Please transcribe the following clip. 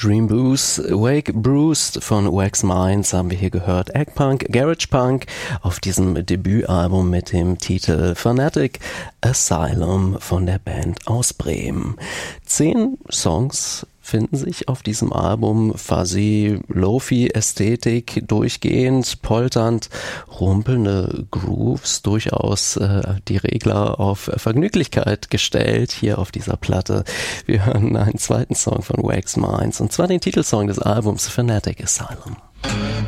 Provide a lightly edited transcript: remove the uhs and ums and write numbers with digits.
Dream Boost, Wake Bruised von Wax Minds haben wir hier gehört. Eggpunk, Garage Punk auf diesem Debütalbum mit dem Titel Fanatic Asylum von der Band aus Bremen. 10 Songs finden sich auf diesem Album, Fuzzy, Lo-Fi-Ästhetik, durchgehend, polternd, rumpelnde Grooves, durchaus die Regler auf Vergnüglichkeit gestellt hier auf dieser Platte. Wir hören einen zweiten Song von Wax Minds und zwar den Titelsong des Albums Fanatic Asylum.